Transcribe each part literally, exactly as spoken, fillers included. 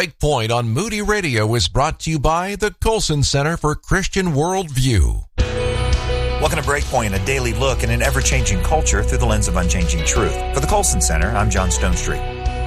Breakpoint on Moody Radio is brought to you by the Colson Center for Christian Worldview. Welcome to Breakpoint, a daily look at an ever-changing culture through the lens of unchanging truth. For the Colson Center, I'm John Stonestreet.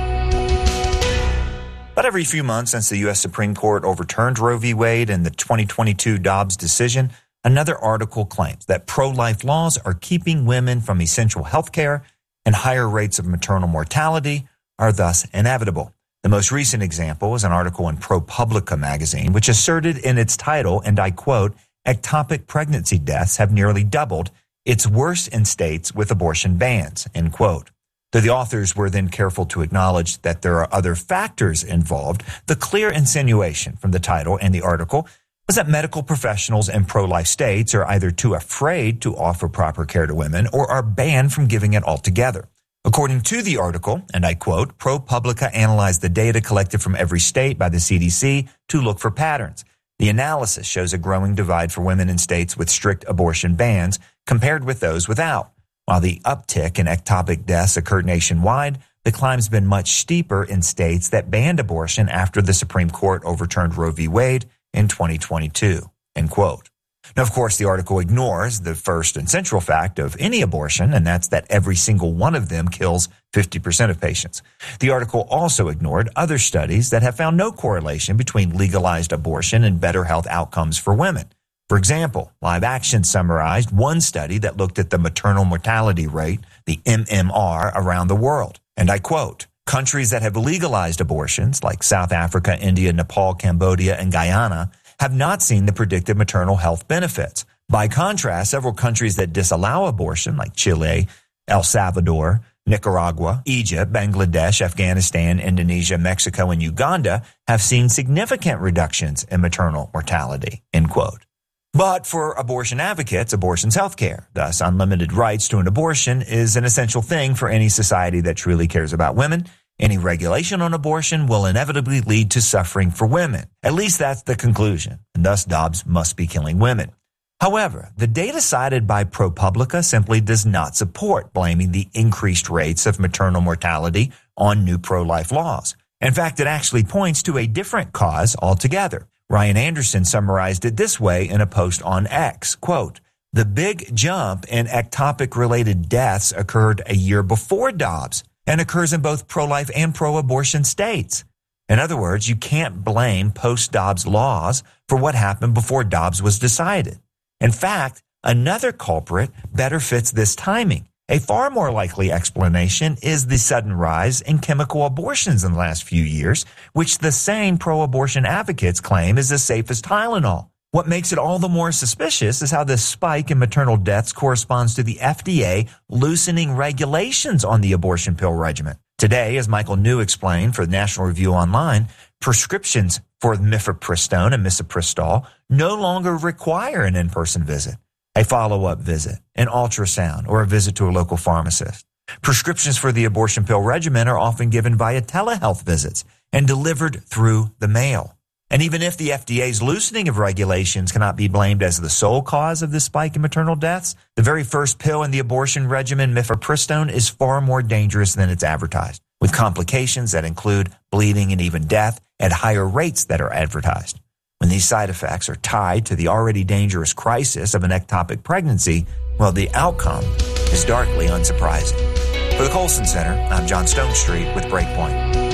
About every few months since the U S Supreme Court overturned Roe v. Wade and the twenty twenty-two Dobbs decision, another article claims that pro-life laws are keeping women from essential health care and higher rates of maternal mortality are thus inevitable. The most recent example is an article in ProPublica magazine, which asserted in its title, and I quote, "Ectopic pregnancy deaths have nearly doubled. It's worse in states with abortion bans," end quote. Though the authors were then careful to acknowledge that there are other factors involved, the clear insinuation from the title and the article was that medical professionals in pro-life states are either too afraid to offer proper care to women or are banned from giving it altogether. According to the article, and I quote, ProPublica analyzed the data collected from every state by the C D C to look for patterns. The analysis shows a growing divide for women in states with strict abortion bans compared with those without. While the uptick in ectopic deaths occurred nationwide, the climb's been much steeper in states that banned abortion after the Supreme Court overturned Roe v. Wade in twenty twenty-two, end quote. Now, of course, the article ignores the first and central fact of any abortion, and that's that every single one of them kills fifty percent of patients. The article also ignored other studies that have found no correlation between legalized abortion and better health outcomes for women. For example, Live Action summarized one study that looked at the maternal mortality rate, the M M R, around the world. And I quote, "Countries that have legalized abortions, like South Africa, India, Nepal, Cambodia, and Guyana, have not seen the predicted maternal health benefits. By contrast, several countries that disallow abortion, like Chile, El Salvador, Nicaragua, Egypt, Bangladesh, Afghanistan, Indonesia, Mexico, and Uganda, have seen significant reductions in maternal mortality," end quote. But for abortion advocates, abortion's health care. Thus, unlimited rights to an abortion is an essential thing for any society that truly cares about women. Any regulation on abortion will inevitably lead to suffering for women. At least that's the conclusion, and thus Dobbs must be killing women. However, the data cited by ProPublica simply does not support blaming the increased rates of maternal mortality on new pro-life laws. In fact, it actually points to a different cause altogether. Ryan Anderson summarized it this way in a post on X, quote, "The big jump in ectopic-related deaths occurred a year before Dobbs and occurs in both pro-life and pro-abortion states. In other words, you can't blame post-Dobbs laws for what happened before Dobbs was decided. In fact, another culprit better fits this timing. A far more likely explanation is the sudden rise in chemical abortions in the last few years, which the same pro-abortion advocates claim is as safe as Tylenol. What makes it all the more suspicious is how this spike in maternal deaths corresponds to the F D A loosening regulations on the abortion pill regimen. Today, as Michael New explained for the National Review Online, prescriptions for mifepristone and misoprostol no longer require an in-person visit, a follow-up visit, an ultrasound, or a visit to a local pharmacist. Prescriptions for the abortion pill regimen are often given via telehealth visits and delivered through the mail. And even if the F D A's loosening of regulations cannot be blamed as the sole cause of this spike in maternal deaths, the very first pill in the abortion regimen, mifepristone, is far more dangerous than it's advertised, with complications that include bleeding and even death at higher rates that are advertised. When these side effects are tied to the already dangerous crisis of an ectopic pregnancy, well, the outcome is darkly unsurprising. For the Colson Center, I'm John Stonestreet with Breakpoint.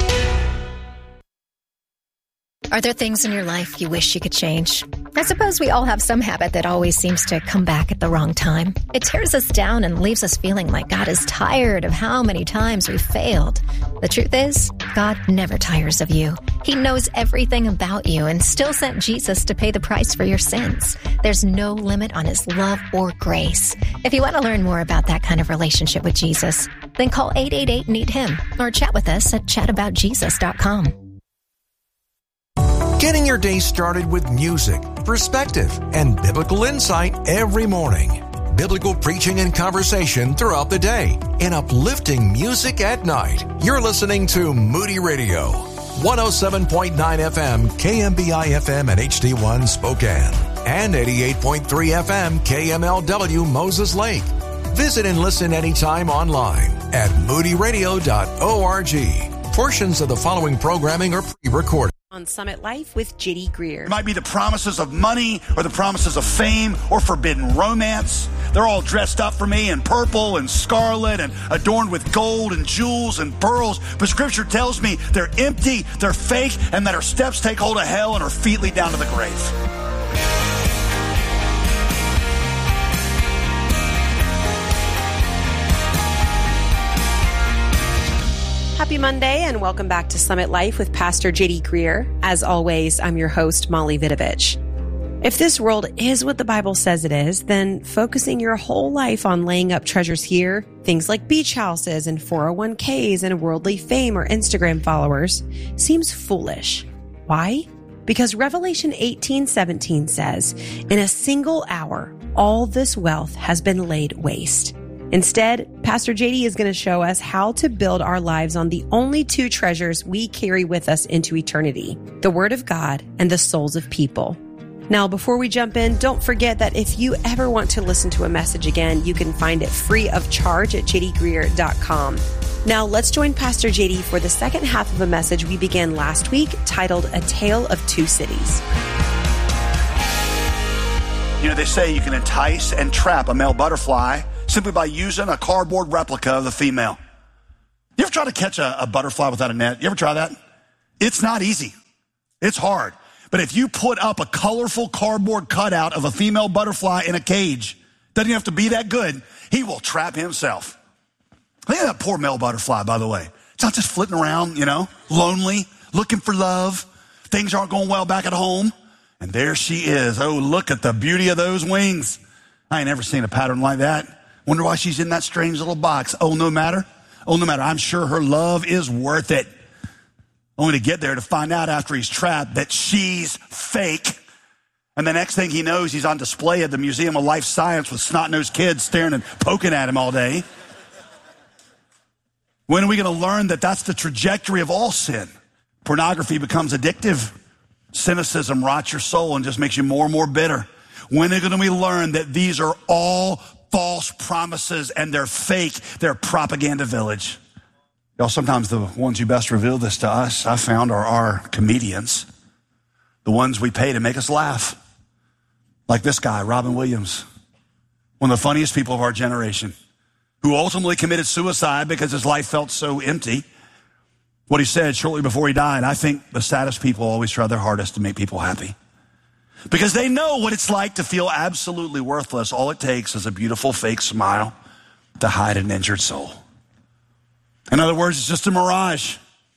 Are there things in your life you wish you could change? I suppose we all have some habit that always seems to come back at the wrong time. It tears us down and leaves us feeling like God is tired of how many times we failed. The truth is, God never tires of you. He knows everything about you and still sent Jesus to pay the price for your sins. There's no limit on his love or grace. If you want to learn more about that kind of relationship with Jesus, then call eight eight eight, need him or chat with us at chat about jesus dot com. Getting your day started with music, perspective, and biblical insight every morning. Biblical preaching and conversation throughout the day, and uplifting music at night. You're listening to Moody Radio, one oh seven point nine F M, K M B I F M at H D one Spokane, and eighty-eight point three F M, K M L W Moses Lake. Visit and listen anytime online at moody radio dot org. Portions of the following programming are pre-recorded. On Summit Life with J D Greer. It might be the promises of money or the promises of fame or forbidden romance. They're all dressed up for me in purple and scarlet and adorned with gold and jewels and pearls. But Scripture tells me they're empty, they're fake, and that our steps take hold of hell and our feet lead down to the grave. Happy Monday and welcome back to Summit Life with Pastor J D Greer. As always, I'm your host, Molly Vidovich. If this world is what the Bible says it is, then focusing your whole life on laying up treasures here, things like beach houses and four oh one k's and worldly fame or Instagram followers, seems foolish. Why? Because Revelation eighteen seventeen says, in a single hour, all this wealth has been laid waste. Instead, Pastor J D is going to show us how to build our lives on the only two treasures we carry with us into eternity, the Word of God and the souls of people. Now, before we jump in, don't forget that if you ever want to listen to a message again, you can find it free of charge at j d greer dot com. Now, let's join Pastor J D for the second half of a message we began last week titled A Tale of Two Cities. You know, they say you can entice and trap a male butterfly simply by using a cardboard replica of the female. You ever try to catch a, a butterfly without a net? You ever try that? It's not easy. It's hard. But if you put up a colorful cardboard cutout of a female butterfly in a cage, doesn't have to be that good, he will trap himself. Look at that poor male butterfly, by the way. It's not just flitting around, you know, lonely, looking for love. Things aren't going well back at home. And there she is. Oh, look at the beauty of those wings. I ain't never seen a pattern like that. Wonder why she's in that strange little box. Oh, no matter. Oh, no matter. I'm sure her love is worth it. Only to get there to find out after he's trapped that she's fake. And the next thing he knows, he's on display at the Museum of Life Science with snot-nosed kids staring and poking at him all day. When are we going to learn that that's the trajectory of all sin? Pornography becomes addictive. Cynicism rots your soul and just makes you more and more bitter. When are we learn that these are all false promises and they're fake? They're propaganda village. Y'all, sometimes the ones who best reveal this to us, I found, are our comedians. The ones we pay to make us laugh. Like this guy, Robin Williams. One of the funniest people of our generation, who ultimately committed suicide because his life felt so empty. What he said shortly before he died, I think the saddest people always try their hardest to make people happy. Because they know what it's like to feel absolutely worthless. All it takes is a beautiful fake smile to hide an injured soul. In other words, it's just a mirage.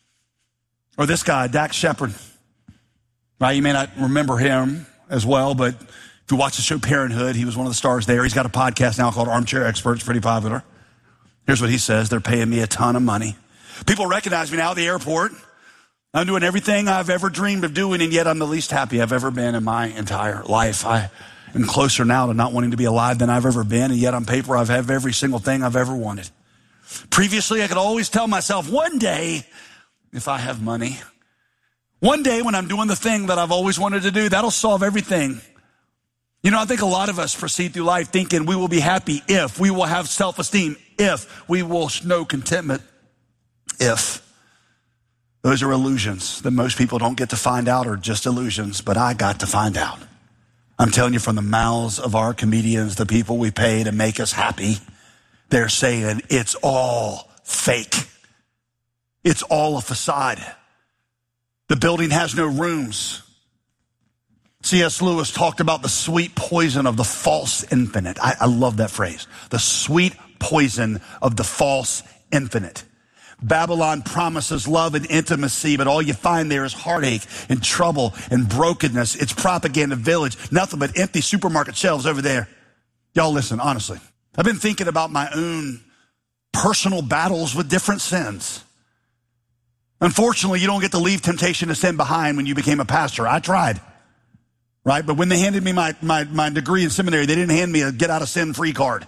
Or this guy, Dax Shepard. Right? You may not remember him as well, but if you watch the show Parenthood, he was one of the stars there. He's got a podcast now called Armchair Experts, pretty popular. Here's what he says. They're paying me a ton of money. People recognize me now at the airport. I'm doing everything I've ever dreamed of doing, and yet I'm the least happy I've ever been in my entire life. I am closer now to not wanting to be alive than I've ever been, and yet on paper I've had every single thing I've ever wanted. Previously, I could always tell myself, one day, if I have money, one day when I'm doing the thing that I've always wanted to do, that'll solve everything. You know, I think a lot of us proceed through life thinking we will be happy if, we will have self-esteem if, we will know contentment if. Those are illusions that most people don't get to find out are just illusions, but I got to find out. I'm telling you, from the mouths of our comedians, the people we pay to make us happy, they're saying it's all fake. It's all a facade. The building has no rooms. C S Lewis talked about the sweet poison of the false infinite. I, I love that phrase. The sweet poison of the false infinite. Babylon promises love and intimacy, but all you find there is heartache and trouble and brokenness. It's propaganda village. Nothing but empty supermarket shelves over there. Y'all listen, honestly. I've been thinking about my own personal battles with different sins. Unfortunately, you don't get to leave temptation to sin behind when you became a pastor. I tried, right? But when they handed me my, my, my degree in seminary, they didn't hand me a get out of sin free card.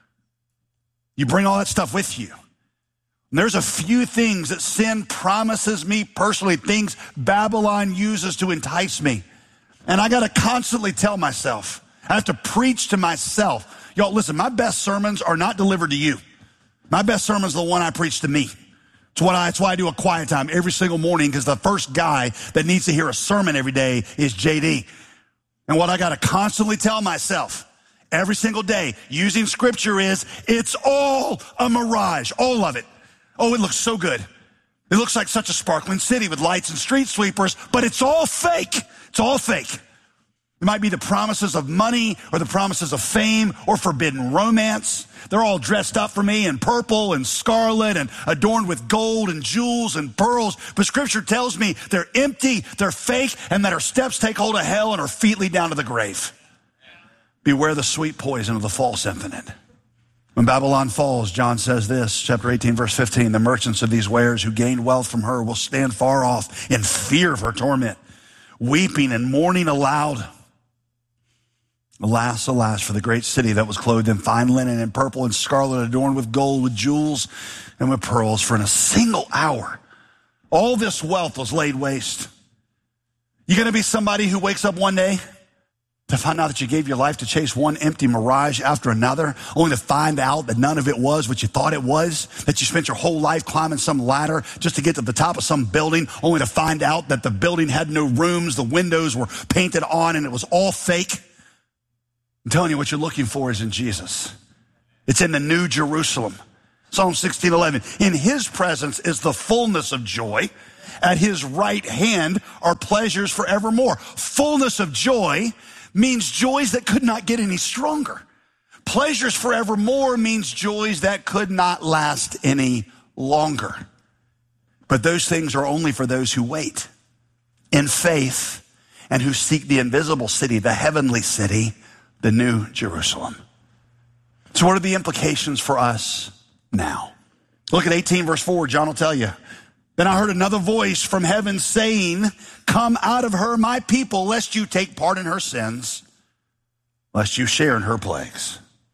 You bring all that stuff with you. And there's a few things that sin promises me personally, things Babylon uses to entice me. And I got to constantly tell myself, I have to preach to myself. Y'all, listen, my best sermons are not delivered to you. My best sermon is the one I preach to me. It's what I, it's why I do a quiet time every single morning, because the first guy that needs to hear a sermon every day is J D. And what I got to constantly tell myself every single day using scripture is, it's all a mirage, all of it. Oh, it looks so good. It looks like such a sparkling city with lights and street sweepers, but it's all fake. It's all fake. It might be the promises of money or the promises of fame or forbidden romance. They're all dressed up for me in purple and scarlet and adorned with gold and jewels and pearls. But scripture tells me they're empty, they're fake, and that our steps take hold of hell and our feet lead down to the grave. Beware the sweet poison of the false infinite. When Babylon falls, John says this, chapter eighteen, verse fifteen, the merchants of these wares who gained wealth from her will stand far off in fear of her torment, weeping and mourning aloud. Alas, alas, for the great city that was clothed in fine linen and purple and scarlet, adorned with gold, with jewels, and with pearls. For in a single hour, all this wealth was laid waste. You going to be somebody who wakes up one day to find out that you gave your life to chase one empty mirage after another, only to find out that none of it was what you thought it was, that you spent your whole life climbing some ladder just to get to the top of some building, only to find out that the building had no rooms, the windows were painted on, and it was all fake? I'm telling you, what you're looking for is in Jesus. It's in the New Jerusalem. Psalm sixteen eleven. In his presence is the fullness of joy. At his right hand are pleasures forevermore. Fullness of joy means joys that could not get any stronger. Pleasures forevermore means joys that could not last any longer. But those things are only for those who wait in faith and who seek the invisible city, the heavenly city, the New Jerusalem. So what are the implications for us now? Look at eighteen, verse four. John will tell you. Then I heard another voice from heaven saying, come out of her, my people, lest you take part in her sins, lest you share in her plagues.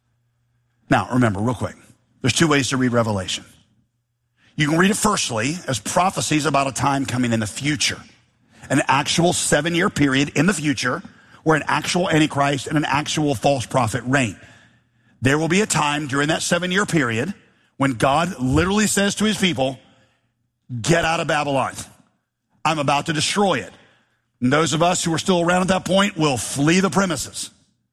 Now, remember, real quick, there's two ways to read Revelation. You can read it firstly as prophecies about a time coming in the future, an actual seven-year period in the future where an actual Antichrist and an actual false prophet reign. There will be a time during that seven-year period when God literally says to his people, get out of Babylon. I'm about to destroy it. And those of us who are still around at that point will flee the premises.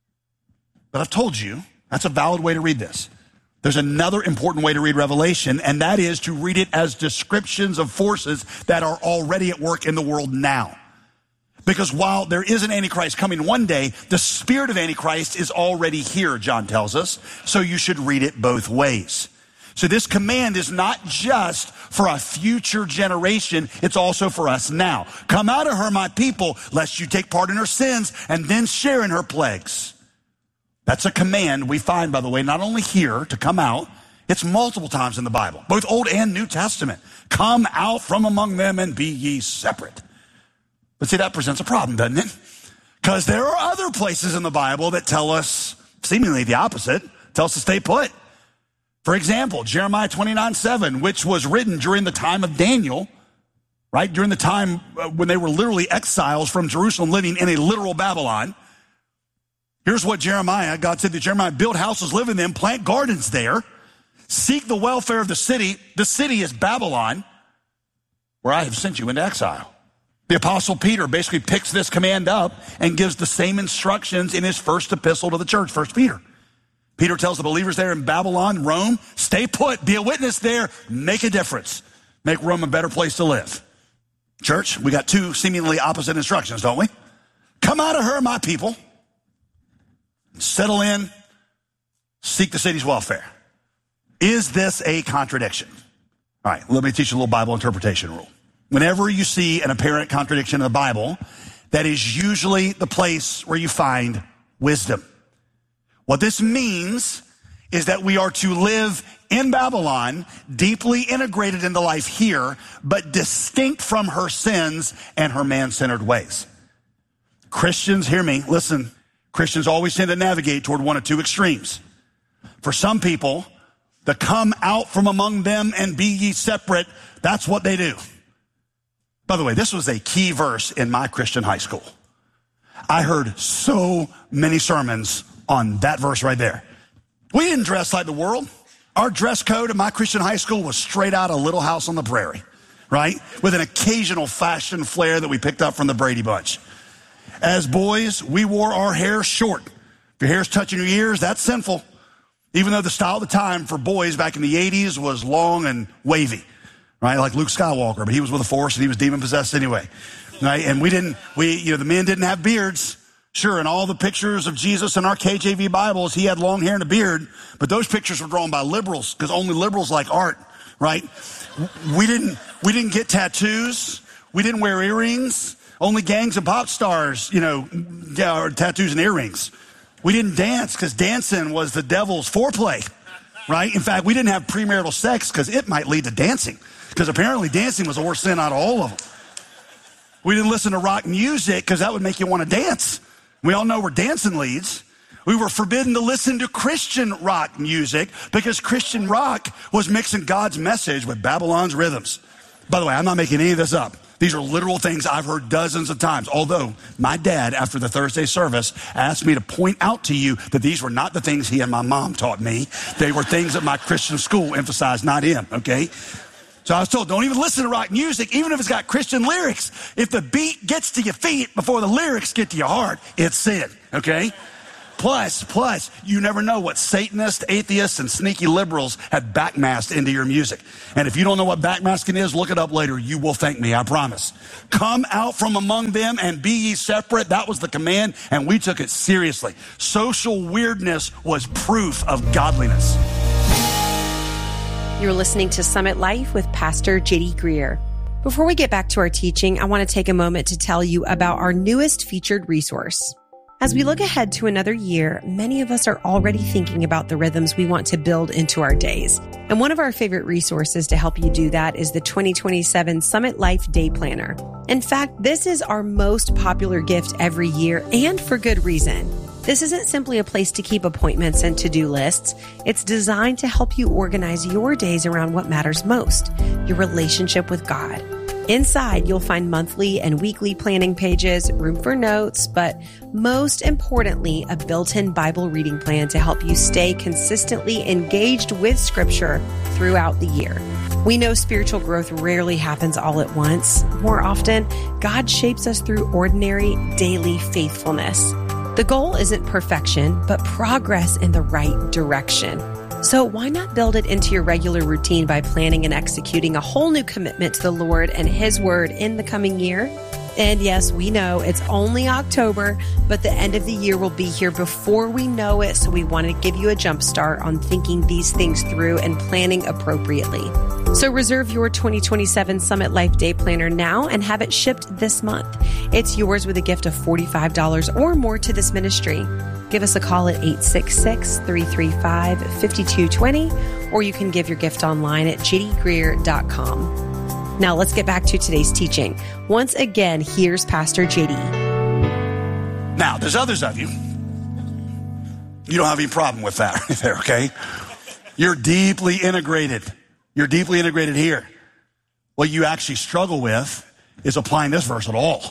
But I've told you, that's a valid way to read this. There's another important way to read Revelation, and that is to read it as descriptions of forces that are already at work in the world now. Because while there is an Antichrist coming one day, the spirit of Antichrist is already here, John tells us. So you should read it both ways. So this command is not just for a future generation, it's also for us now. Come out of her, my people, lest you take part in her sins and then share in her plagues. That's a command we find, by the way, not only here to come out, it's multiple times in the Bible, both Old and New Testament. Come out from among them and be ye separate. But see, that presents a problem, doesn't it? Because there are other places in the Bible that tell us seemingly the opposite, tell us to stay put. For example, Jeremiah twenty-nine seven, which was written during the time of Daniel, right? During the time when they were literally exiles from Jerusalem, living in a literal Babylon. Here's what Jeremiah, God said to Jeremiah, build houses, live in them, plant gardens there, seek the welfare of the city. The city is Babylon, where I have sent you into exile. The Apostle Peter basically picks this command up and gives the same instructions in his first epistle to the church, First Peter. Peter tells the believers there in Babylon, Rome, stay put, be a witness there, make a difference. Make Rome a better place to live. Church, we got two seemingly opposite instructions, don't we? Come out of her, my people. Settle in, seek the city's welfare. Is this a contradiction? All right, let me teach you a little Bible interpretation rule. Whenever you see an apparent contradiction in the Bible, that is usually the place where you find wisdom. What this means is that we are to live in Babylon, deeply integrated into life here, but distinct from her sins and her man-centered ways. Christians, hear me, listen, Christians always tend to navigate toward one of two extremes. For some people, the come out from among them and be ye separate, that's what they do. By the way, this was a key verse in my Christian high school. I heard so many sermons on that verse right there. We didn't dress like the world. Our dress code at my Christian high school was straight out of Little House on the Prairie, right? With an occasional fashion flair that we picked up from the Brady Bunch. As boys, we wore our hair short. If your hair's touching your ears, that's sinful. Even though the style of the time for boys back in the eighties was long and wavy, right? Like Luke Skywalker, but he was with the Force and he was demon-possessed anyway, right? And we didn't, we, you know, the men didn't have beards. Sure, in all the pictures of Jesus in our K J V Bibles, he had long hair and a beard, but those pictures were drawn by liberals because only liberals like art, right? We didn't, we didn't get tattoos. We didn't wear earrings. Only gangs of pop stars, you know, yeah, or tattoos and earrings. We didn't dance because dancing was the devil's foreplay, right? In fact, we didn't have premarital sex because it might lead to dancing, because apparently dancing was the worst sin out of all of them. We didn't listen to rock music because that would make you want to dance. We all know where dancing leads. We were forbidden to listen to Christian rock music because Christian rock was mixing God's message with Babylon's rhythms. By the way, I'm not making any of this up. These are literal things I've heard dozens of times. Although my dad, after the Thursday service, asked me to point out to you that these were not the things he and my mom taught me. They were things that my Christian school emphasized, not him, okay? So I was told, don't even listen to rock music, even if it's got Christian lyrics. If the beat gets to your feet before the lyrics get to your heart, it's sin, okay? Plus, plus, you never know what Satanists, atheists, and sneaky liberals have backmasked into your music. And if you don't know what backmasking is, look it up later. You will thank me, I promise. Come out from among them and be ye separate. That was the command, and we took it seriously. Social weirdness was proof of godliness. You're listening to Summit Life with Pastor J D Greer. Before we get back to our teaching, I want to take a moment to tell you about our newest featured resource. As we look ahead to another year, many of us are already thinking about the rhythms we want to build into our days. And one of our favorite resources to help you do that is the twenty twenty-seven Summit Life Day Planner. In fact, this is our most popular gift every year, and for good reason. This isn't simply a place to keep appointments and to-do lists. It's designed to help you organize your days around what matters most, your relationship with God. Inside, you'll find monthly and weekly planning pages, room for notes, but most importantly, a built-in Bible reading plan to help you stay consistently engaged with Scripture throughout the year. We know spiritual growth rarely happens all at once. More often, God shapes us through ordinary, daily faithfulness. The goal isn't perfection, but progress in the right direction. So why not build it into your regular routine by planning and executing a whole new commitment to the Lord and His Word in the coming year? And yes, we know it's only October, but the end of the year will be here before we know it. So we want to give you a jump start on thinking these things through and planning appropriately. So reserve your twenty twenty-seven Summit Life Day Planner now and have it shipped this month. It's yours with a gift of forty-five dollars or more to this ministry. Give us a call at eight six six, three three five, five two two zero, or you can give your gift online at j d greer dot com. Now let's get back to today's teaching. Once again, here's Pastor J D. Now, there's others of you. You don't have any problem with that right there, okay? You're deeply integrated. You're deeply integrated here. What you actually struggle with is applying this verse at all.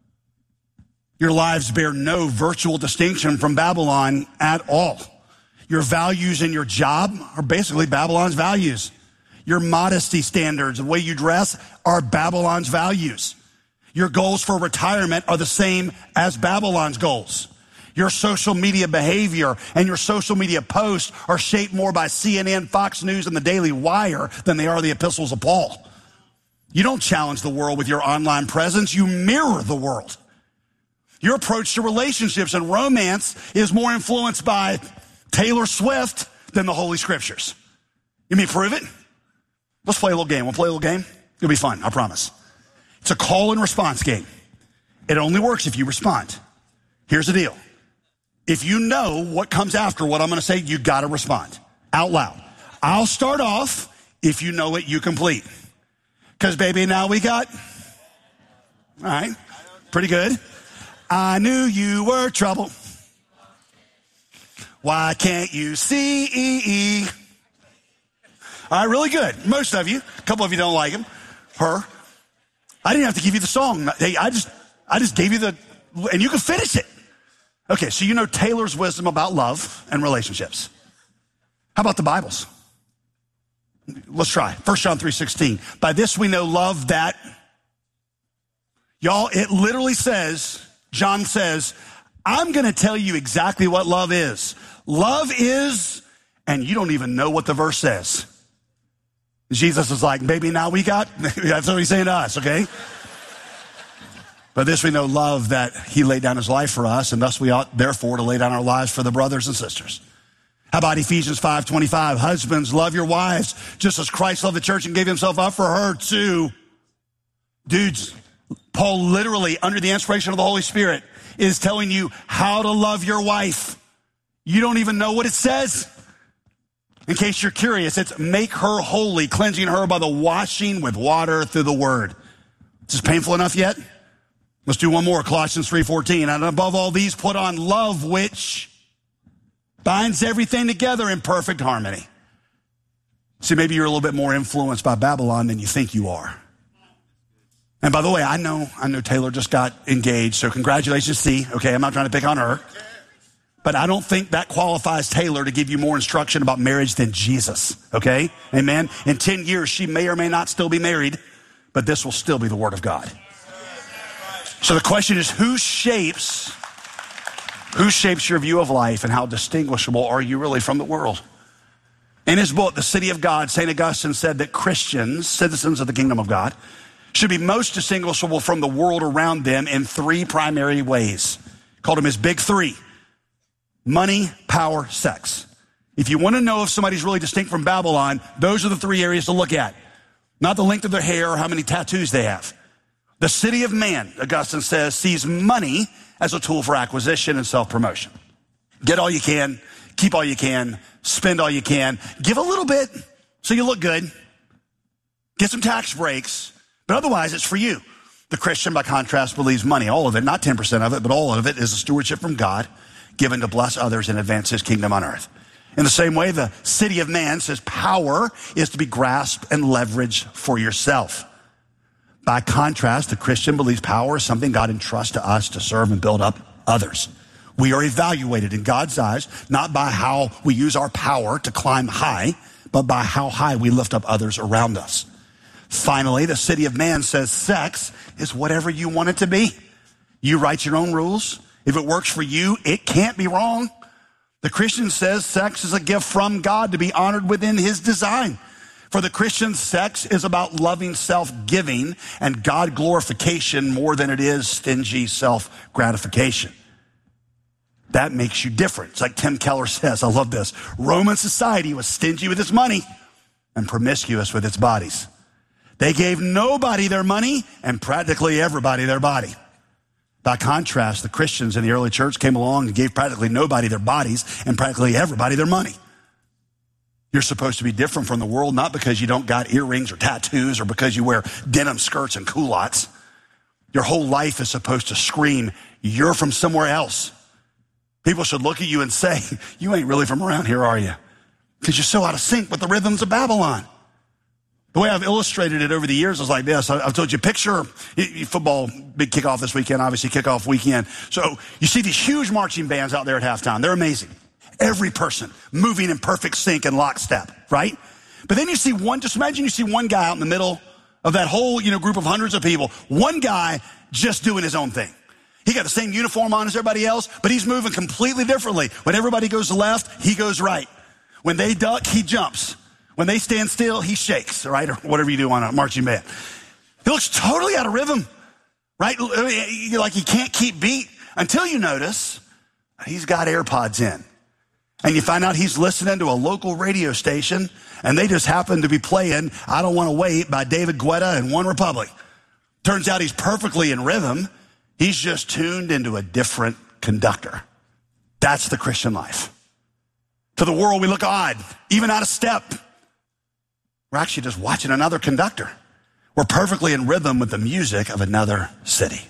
Your lives bear no virtual distinction from Babylon at all. Your values in your job are basically Babylon's values. Your modesty standards, the way you dress, are Babylon's values. Your goals for retirement are the same as Babylon's goals. Your social media behavior and your social media posts are shaped more by C N N, Fox News, and the Daily Wire than they are the epistles of Paul. You don't challenge the world with your online presence. You mirror the world. Your approach to relationships and romance is more influenced by Taylor Swift than the Holy Scriptures. You mean prove it? Let's play a little game. We'll play a little game. It'll be fun, I promise. It's a call and response game. It only works if you respond. Here's the deal. If you know what comes after what I'm going to say, you got to respond out loud. I'll start off. If you know it, you complete. Because, baby, now we got, all right, pretty good. I knew you were trouble. Why can't you see? All right, really good. Most of you. A couple of you don't like him. Her. I didn't have to give you the song. Hey, I just, I just gave you the, and you can finish it. Okay, so you know Taylor's wisdom about love and relationships. How about the Bible's? Let's try. First John three sixteen. By this we know love that, y'all, it literally says, John says, I'm going to tell you exactly what love is. Love is, and you don't even know what the verse says. Jesus is like, baby, now we got, that's what he's saying to us, okay? By this we know love, that he laid down his life for us, and thus we ought therefore to lay down our lives for the brothers and sisters. How about Ephesians five twenty-five? Husbands, love your wives just as Christ loved the church and gave himself up for her too. Dudes, Paul literally, under the inspiration of the Holy Spirit, is telling you how to love your wife. You don't even know what it says. In case you're curious, it's make her holy, cleansing her by the washing with water through the word. Is this painful enough yet? Let's do one more, Colossians three fourteen. And above all these, put on love, which binds everything together in perfect harmony. See, maybe you're a little bit more influenced by Babylon than you think you are. And by the way, I know, I know Taylor just got engaged, so congratulations, C. Okay, I'm not trying to pick on her. But I don't think that qualifies Taylor to give you more instruction about marriage than Jesus, okay? Amen? In ten years, she may or may not still be married, but this will still be the word of God. So the question is, who shapes, who shapes your view of life, and how distinguishable are you really from the world? In his book, The City of God, Saint Augustine said that Christians, citizens of the kingdom of God, should be most distinguishable from the world around them in three primary ways. Called them his big three: money, power, sex. If you want to know if somebody's really distinct from Babylon, those are the three areas to look at. Not the length of their hair or how many tattoos they have. The city of man, Augustine says, sees money as a tool for acquisition and self-promotion. Get all you can, keep all you can, spend all you can, give a little bit so you look good, get some tax breaks, but otherwise it's for you. The Christian, by contrast, believes money, all of it, not ten percent of it, but all of it is a stewardship from God, given to bless others and advance his kingdom on earth. In the same way, the city of man says power is to be grasped and leveraged for yourself. By contrast, the Christian believes power is something God entrusts to us to serve and build up others. We are evaluated in God's eyes, not by how we use our power to climb high, but by how high we lift up others around us. Finally, the city of man says sex is whatever you want it to be. You write your own rules. If it works for you, it can't be wrong. The Christian says sex is a gift from God to be honored within his design. For the Christian, sex is about loving self-giving and God glorification more than it is stingy self-gratification. That makes you different. It's like Tim Keller says, I love this. Roman society was stingy with its money and promiscuous with its bodies. They gave nobody their money and practically everybody their body. By contrast, the Christians in the early church came along and gave practically nobody their bodies and practically everybody their money. You're supposed to be different from the world, not because you don't got earrings or tattoos or because you wear denim skirts and culottes. Your whole life is supposed to scream, you're from somewhere else. People should look at you and say, you ain't really from around here, are you? Because you're so out of sync with the rhythms of Babylon. The way I've illustrated it over the years is like this. I've told you, picture football, big kickoff this weekend, obviously kickoff weekend. So you see these huge marching bands out there at halftime. They're amazing. Every person moving in perfect sync and lockstep, right? But then you see one, just imagine you see one guy out in the middle of that whole, you know, group of hundreds of people. One guy just doing his own thing. He got the same uniform on as everybody else, but he's moving completely differently. When everybody goes left, he goes right. When they duck, he jumps. When they stand still, he shakes, right? Or whatever you do on a marching band. He looks totally out of rhythm, right? Like he can't keep beat until you notice he's got AirPods in. And you find out he's listening to a local radio station, and they just happen to be playing I Don't Want to Wait by David Guetta and One Republic. Turns out he's perfectly in rhythm. He's just tuned into a different conductor. That's the Christian life. To the world, we look odd, even out of step. We're actually just watching another conductor. We're perfectly in rhythm with the music of another city.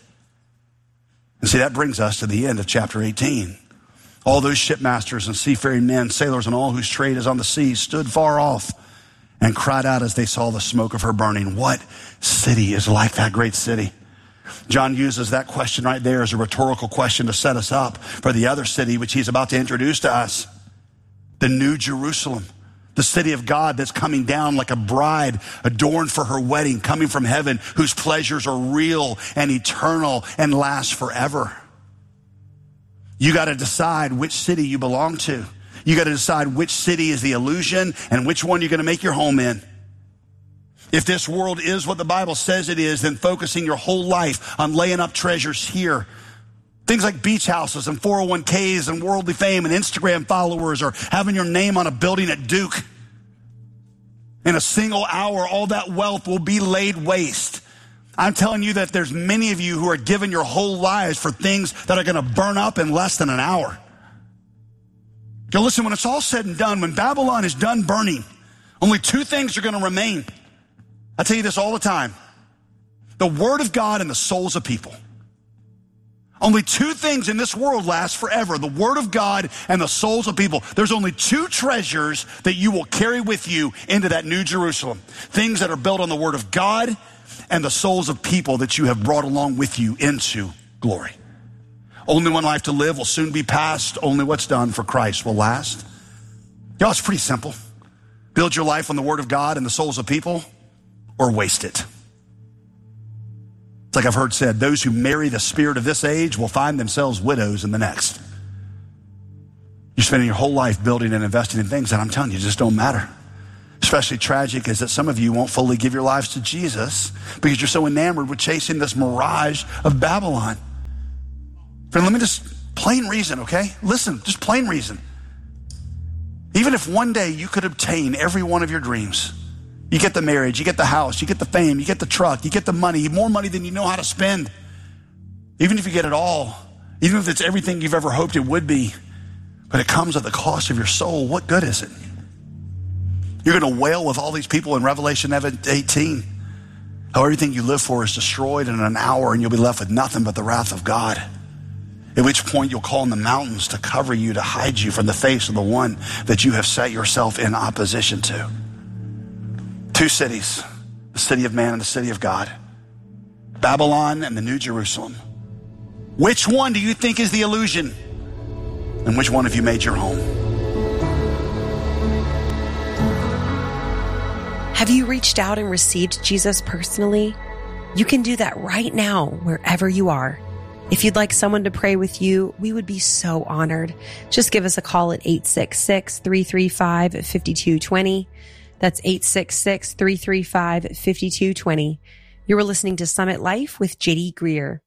And see, that brings us to the end of chapter eighteen. All those shipmasters and seafaring men, sailors, and all whose trade is on the sea stood far off and cried out as they saw the smoke of her burning. What city is like that great city? John uses that question right there as a rhetorical question to set us up for the other city, which he's about to introduce to us. The New Jerusalem, The city of God that's coming down like a bride adorned for her wedding, coming from heaven, whose pleasures are real and eternal and last forever. You got to decide which city you belong to. You got to decide which city is the illusion and which one you're going to make your home in. If this world is what the Bible says it is, then focusing your whole life on laying up treasures here, things like beach houses and four oh one k's and worldly fame and Instagram followers, or having your name on a building at Duke. In a single hour, all that wealth will be laid waste. I'm telling you that there's many of you who are giving your whole lives for things that are going to burn up in less than an hour. Now listen, when it's all said and done, when Babylon is done burning, only two things are going to remain. I tell you this all the time. The word of God and the souls of people. Only two things in this world last forever. The word of God and the souls of people. There's only two treasures that you will carry with you into that new Jerusalem. Things that are built on the word of God and the souls of people that you have brought along with you into glory. Only one life to live will soon be past. Only what's done for Christ will last. Y'all, it's pretty simple. Build your life on the word of God and the souls of people, or waste it. It's like I've heard said, those who marry the spirit of this age will find themselves widows in the next. You're spending your whole life building and investing in things that I'm telling you just don't matter. Especially tragic is that some of you won't fully give your lives to Jesus because you're so enamored with chasing this mirage of Babylon. Friend, let me just, plain reason, okay? Listen, just plain reason. Even if one day you could obtain every one of your dreams, you get the marriage, you get the house, you get the fame, you get the truck, you get the money, more money than you know how to spend. Even if you get it all, even if it's everything you've ever hoped it would be, but it comes at the cost of your soul, what good is it? You're going to wail with all these people in Revelation eighteen, how everything you live for is destroyed in an hour and you'll be left with nothing but the wrath of God. At which point you'll call on the mountains to cover you, to hide you from the face of the one that you have set yourself in opposition to. Two cities, the city of man and the city of God. Babylon and the New Jerusalem. Which one do you think is the illusion? And which one have you made your home? Have you reached out and received Jesus personally? You can do that right now, wherever you are. If you'd like someone to pray with you, we would be so honored. Just give us a call at eight six six, three three five, five two two zero. That's eight six six, three three five, five two two zero. You are listening to Summit Life with J D Greer.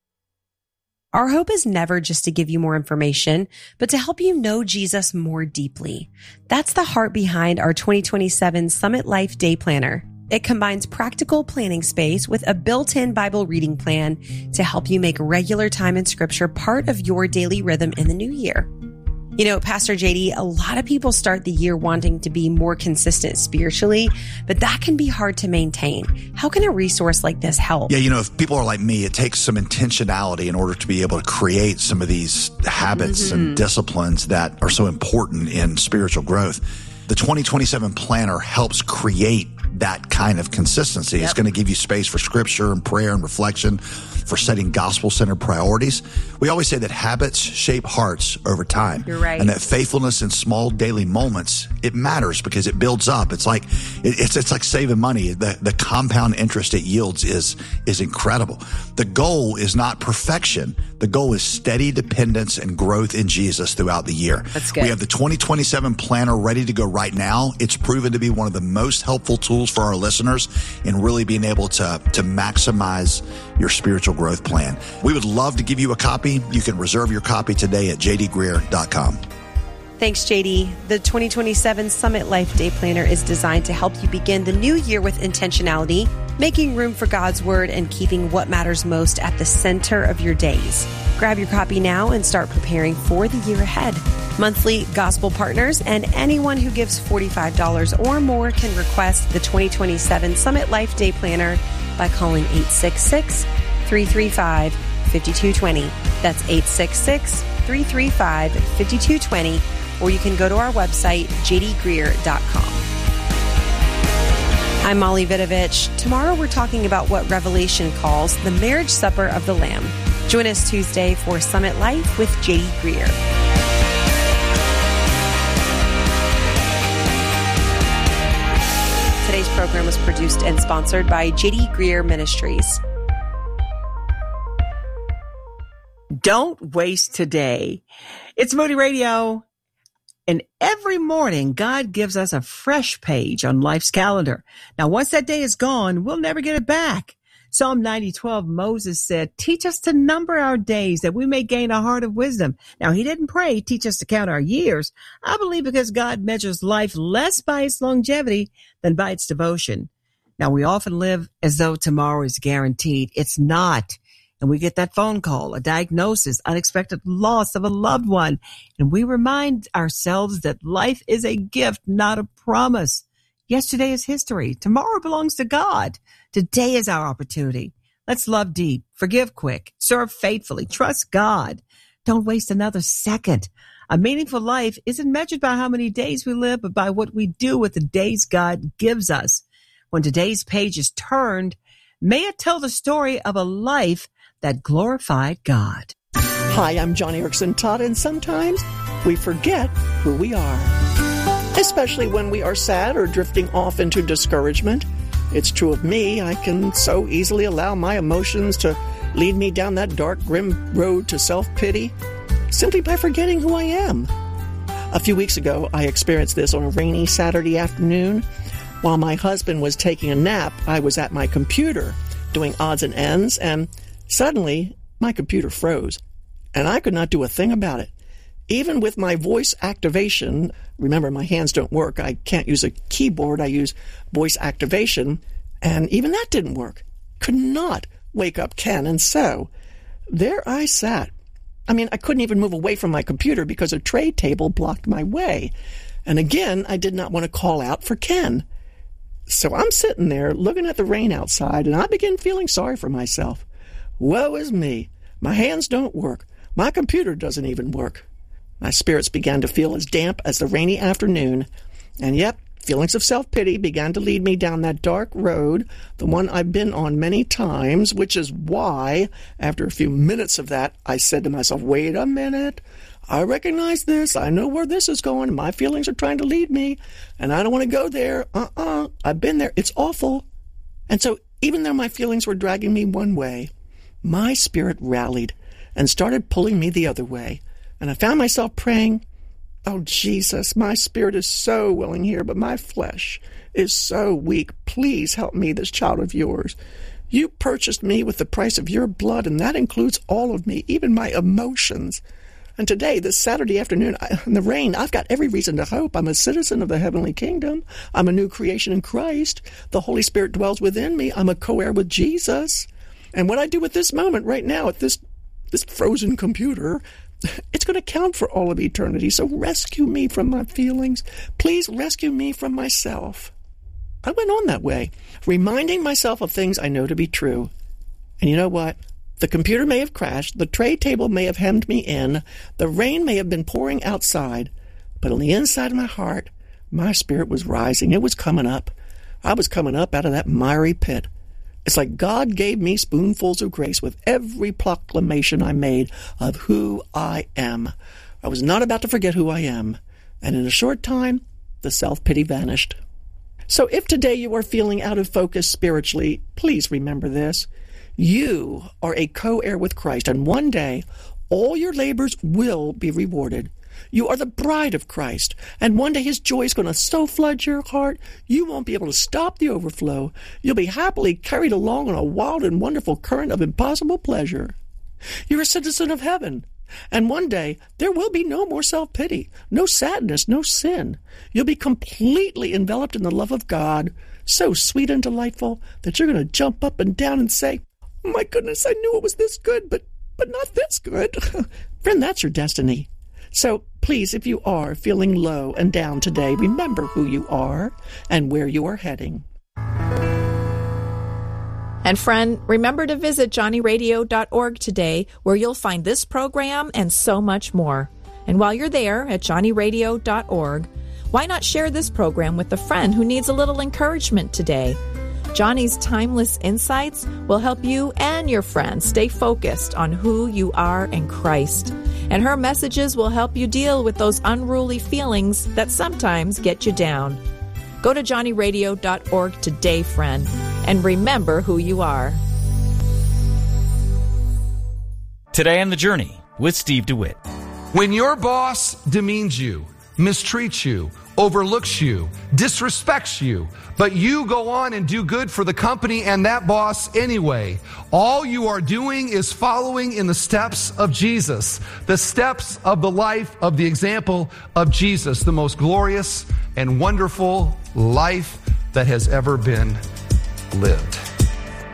Our hope is never just to give you more information, but to help you know Jesus more deeply. That's the heart behind our twenty twenty-seven Summit Life Day Planner. It combines practical planning space with a built-in Bible reading plan to help you make regular time in Scripture part of your daily rhythm in the new year. You know, Pastor J D, a lot of people start the year wanting to be more consistent spiritually, but that can be hard to maintain. How can a resource like this help? Yeah, you know, if people are like me, it takes some intentionality in order to be able to create some of these habits mm-hmm. and disciplines that are so important in spiritual growth. The twenty twenty-seven planner helps create that kind of consistency. Yep. It's going to give you space for scripture and prayer and reflection, for setting gospel-centered priorities. We always say that habits shape hearts over time. You're right. And that faithfulness in small daily moments, it matters because it builds up. It's like it, it's it's like saving money. The the compound interest it yields is is incredible. The goal is not perfection. The goal is steady dependence and growth in Jesus throughout the year. That's good. We have the twenty twenty-seven planner ready to go right now. It's proven to be one of the most helpful tools for our listeners in really being able to, to maximize your spiritual growth plan. We would love to give you a copy. You can reserve your copy today at j d greer dot com. Thanks, J D. The twenty twenty-seven Summit Life Day Planner is designed to help you begin the new year with intentionality, making room for God's Word, and keeping what matters most at the center of your days. Grab your copy now and start preparing for the year ahead. Monthly gospel partners and anyone who gives forty-five dollars or more can request the twenty twenty-seven Summit Life Day Planner by calling eight six six, three three five, five two two zero. That's eight six six, three three five, five two two zero. Or you can go to our website, j d greer dot com. I'm Molly Vidovich. Tomorrow we're talking about what Revelation calls the marriage supper of the Lamb. Join us Tuesday for Summit Life with J D Greer. program was produced and sponsored by J D Greer Ministries. Don't waste today. It's Moody Radio. And every morning, God gives us a fresh page on life's calendar. Now, once that day is gone, we'll never get it back. Psalm ninety twelve, Moses said, teach us to number our days that we may gain a heart of wisdom. Now, he didn't pray, teach us to count our years. I believe because God measures life less by its longevity than by its devotion. Now, we often live as though tomorrow is guaranteed. It's not. And we get that phone call, a diagnosis, unexpected loss of a loved one. And we remind ourselves that life is a gift, not a promise. Yesterday is history. Tomorrow belongs to God. Today is our opportunity. Let's love deep, forgive quick, serve faithfully, trust God. Don't waste another second. A meaningful life isn't measured by how many days we live, but by what we do with the days God gives us. When today's page is turned, may it tell the story of a life that glorified God. Hi, I'm Johnny Erickson Todd, and sometimes we forget who we are, especially when we are sad or drifting off into discouragement. It's true of me. I can so easily allow my emotions to lead me down that dark, grim road to self-pity simply by forgetting who I am. A few weeks ago, I experienced this on a rainy Saturday afternoon. While my husband was taking a nap, I was at my computer doing odds and ends, and suddenly, my computer froze, and I could not do a thing about it. Even with my voice activation, remember, my hands don't work. I can't use a keyboard. I use voice activation, and even that didn't work. Could not wake up Ken, and so there I sat. I mean, I couldn't even move away from my computer because a tray table blocked my way. And again, I did not want to call out for Ken. So I'm sitting there looking at the rain outside, and I begin feeling sorry for myself. Woe is me. My hands don't work. My computer doesn't even work. My spirits began to feel as damp as the rainy afternoon. And yep, feelings of self-pity began to lead me down that dark road, the one I've been on many times, which is why, after a few minutes of that, I said to myself, wait a minute. I recognize this. I know where this is going. My feelings are trying to lead me, and I don't want to go there. Uh-uh. I've been there. It's awful. And so even though my feelings were dragging me one way, my spirit rallied and started pulling me the other way. And I found myself praying, oh, Jesus, my spirit is so willing here, but my flesh is so weak. Please help me, this child of yours. You purchased me with the price of your blood, and that includes all of me, even my emotions. And today, this Saturday afternoon, in the rain, I've got every reason to hope. I'm a citizen of the heavenly kingdom. I'm a new creation in Christ. The Holy Spirit dwells within me. I'm a co-heir with Jesus. And what I do with this moment right now at this this frozen computer, it's going to count for all of eternity. So rescue me from my feelings. Please rescue me from myself. I went on that way, reminding myself of things I know to be true. And you know what? The computer may have crashed. The tray table may have hemmed me in. The rain may have been pouring outside. But on the inside of my heart, my spirit was rising. It was coming up. I was coming up out of that miry pit. It's like God gave me spoonfuls of grace with every proclamation I made of who I am. I was not about to forget who I am. And in a short time, the self-pity vanished. So if today you are feeling out of focus spiritually, please remember this. You are a co-heir with Christ, and one day all your labors will be rewarded. You are the bride of Christ, and one day his joy is going to so flood your heart, you won't be able to stop the overflow. You'll be happily carried along on a wild and wonderful current of impossible pleasure. You're a citizen of heaven, and one day there will be no more self-pity, no sadness, no sin. You'll be completely enveloped in the love of God, so sweet and delightful that you're going to jump up and down and say, oh my goodness, I knew it was this good, but, but not this good. Friend, that's your destiny. So please, if you are feeling low and down today, remember who you are and where you are heading. And friend, remember to visit johnny radio dot org today, where you'll find this program and so much more. And while you're there at johnny radio dot org, why not share this program with a friend who needs a little encouragement today? Johnny's timeless insights will help you and your friends stay focused on who you are in Christ. And her messages will help you deal with those unruly feelings that sometimes get you down. Go to johnny radio dot org today, friend, and remember who you are. Today on The Journey with Steve DeWitt. When your boss demeans you, mistreats you, overlooks you, disrespects you, but you go on and do good for the company and that boss anyway, all you are doing is following in the steps of Jesus, the steps of the life of the example of Jesus, the most glorious and wonderful life that has ever been lived.